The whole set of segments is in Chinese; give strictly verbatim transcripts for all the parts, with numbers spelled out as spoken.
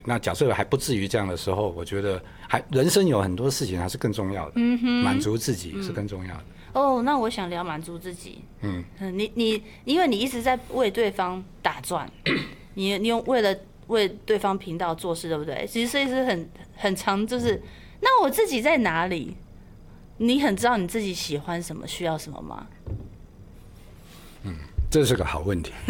那假设还不至于这样的时候，我觉得还人生有很多事情还是更重要的，嗯哼，满足自己是更重要的。 嗯、哦，那我想聊满足自己。嗯，你你因为你一直在为对方打转，你你用为了为对方频道做事，对不对？其实这是很很常，就是那我自己在哪里？你很知道你自己喜欢什么，需要什么吗？ 嗯，这是个好问题。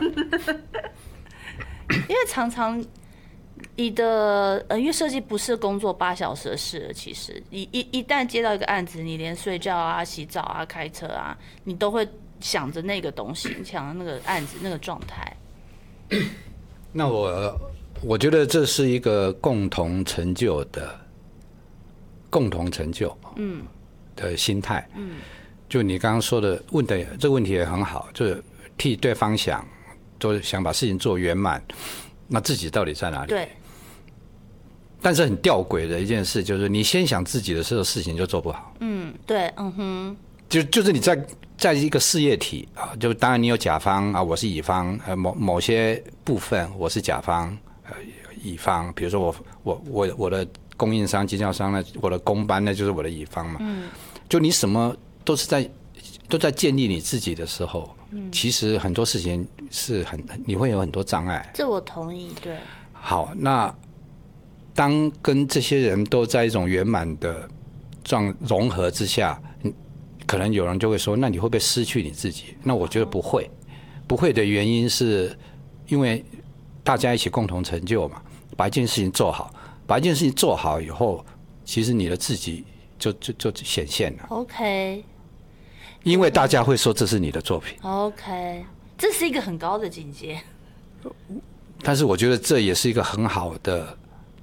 因为常常你的呃，因为设计不是工作八小时的事了，其实你一一旦接到一个案子，你连睡觉啊、洗澡啊、开车啊，你都会想着那个东西，想着那个案子那个状态。 那我我觉得这是一个共同成就的共同成就嗯的心态嗯，就你刚刚说的问的这个问题也很好，就是替对方想。都想把事情做圆满，那自己到底在哪里？ 对。 但是很吊诡的一件事就是，你先想自己的时候，事情就做不好。 嗯，对，嗯哼。 就就是你在在一个事业体啊，就当然你有甲方啊，我是乙方，呃，某某些部分我是甲方，呃，乙方，比如说我我我我的供应商、经销商呢，我的公班呢就是我的乙方嘛。嗯。就你什么都是在都在建立你自己的时候。嗯、其实很多事情是很你会有很多障碍， 这我同意。对， 好，那当跟这些人都在一种圆满的状融合之下，可能有人就会说，那你会不会失去你自己？那我觉得不会，不会的原因是因为大家一起共同成就嘛，把一件事情做好，把一件事情做好以后，其实你的自己就就就显现了。 OK。 因为大家会说这是你的作品 ，OK， 这是一个很高的境界。 但是我觉得这也是一个很好的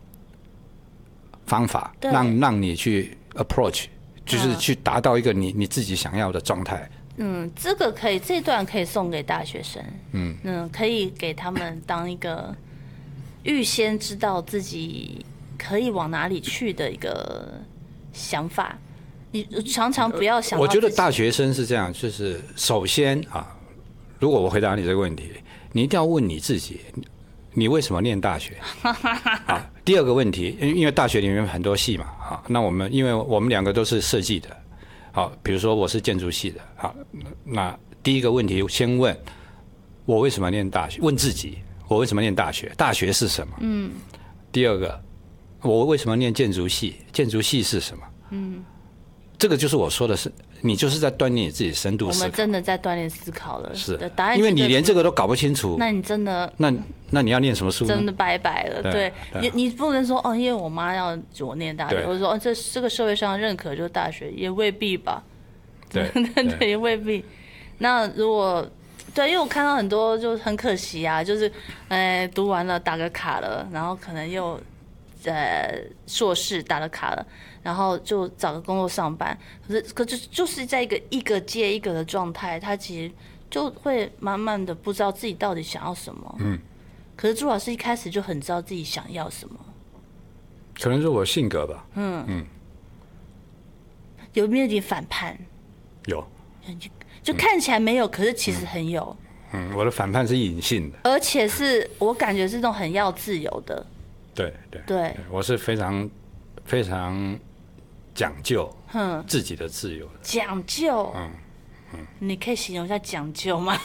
方法，让让你去 approach， 就是去达到一个你你自己想要的状态。 嗯，这个可以，这段可以送给大学生。嗯嗯，可以给他们当一个预先知道自己可以往哪里去的一个想法。你常常不要想到。 我觉得大学生是这样，就是首先啊，如果我回答你这个问题，你一定要问你自己，你为什么念大学？啊，第二个问题，因为大学里面很多系嘛，啊，那我们因为我们两个都是设计的，好，比如说我是建筑系的，好，那第一个问题先问我为什么念大学？问自己，我为什么念大学？大学是什么？嗯。第二个，我为什么念建筑系？建筑系是什么？嗯。这个就是我说的是，你就是在锻炼你自己深度思考。 我们真的在锻炼思考了， 是的，答案。 因为你连这个都搞不清楚， 那你真的那那你要念什么书呢？ 真的拜拜了。对，对你你不能说哦，因为我妈要我念大学，或者说哦，这这个社会上认可就是大学，也未必吧。 对对，也未必。那如果对，因为我看到很多就很可惜啊，就是呃读完了打个卡了，然后可能又呃硕士打了卡了。然后就找个工作上班，可是可就就是在一个一个接一个的状态，他其实就会慢慢的不知道自己到底想要什么。嗯，可是朱老师一开始就很知道自己想要什么， 可能是我性格吧。嗯嗯， 有没有点反叛？ 有， 就看起来没有，可是其实很有。 嗯，我的反叛是隐性的， 而且是我感觉是那种很要自由的。 对对对， 我是非常非常。讲究自己的自由， 讲究，嗯嗯，你可以形容一下讲究吗？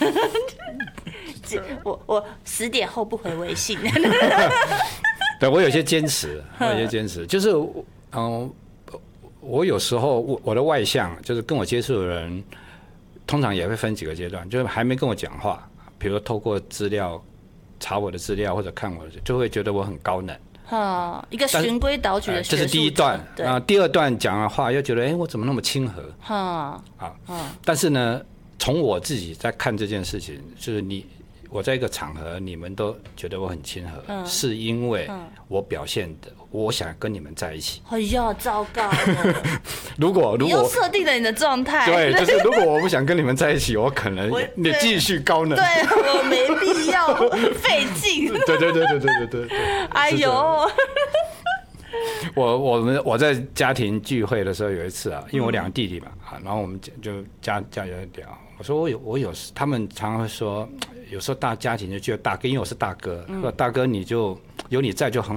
我我十点后不回微信。 对，我有些坚持，我有些坚持，就是嗯，我有时候我我的外向，就是跟我接触的人，通常也会分几个阶段，就是还没跟我讲话，比如透过资料查我的资料或者看我的，就会觉得我很高冷。 哈，一个循规蹈矩的学术者， 这是第一段。啊，第二段讲的话又觉得，哎，我怎么那么亲和？哈，啊，但是呢，从我自己在看这件事情，就是你，我在一个场合，你们都觉得我很亲和，嗯、是因为我表现的，我想跟你们在一起。 哎呀，糟糕！ 如果如果你又设定了你的状态， 对，就是如果我不想跟你们在一起，我可能你继续高冷， 对我没必要费劲。 对对对对对对对。 哎呦！ 我我们我在家庭聚会的时候有一次啊，因为我两个弟弟嘛啊，然后我们就家家里聊，我说我有我有，他们常常会说，有时候大家庭就觉得大哥，因为我是大哥，说大哥你就有你在就很